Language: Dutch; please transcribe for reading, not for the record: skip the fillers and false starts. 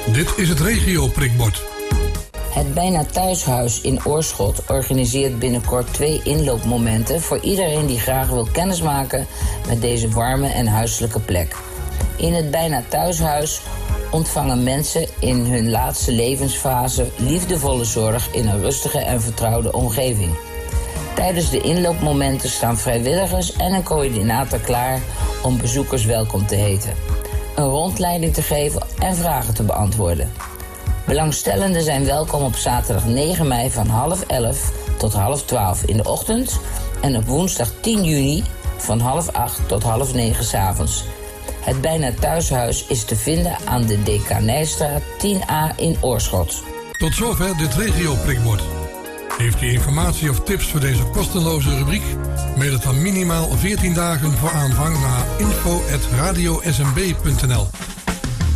Dit is het regio-prikbord. Het Bijna Thuishuis in Oorschot organiseert binnenkort 2 inloopmomenten voor iedereen die graag wil kennismaken met deze warme en huiselijke plek. In het Bijna Thuishuis ontvangen mensen in hun laatste levensfase liefdevolle zorg in een rustige en vertrouwde omgeving. Tijdens de inloopmomenten staan vrijwilligers en een coördinator klaar om bezoekers welkom te heten, een rondleiding te geven en vragen te beantwoorden. Belangstellenden zijn welkom op zaterdag 9 mei van 10:30 tot 11:30 in de ochtend en op woensdag 10 juni van 7:30 tot 8:30 s'avonds. Het Bijna Thuishuis is te vinden aan de Dekanijstraat 10A in Oorschot. Tot zover dit regio-prikbord. Heeft u informatie of tips voor deze kosteloze rubriek? Mail het dan minimaal 14 dagen voor aanvang naar info@radiosmb.nl.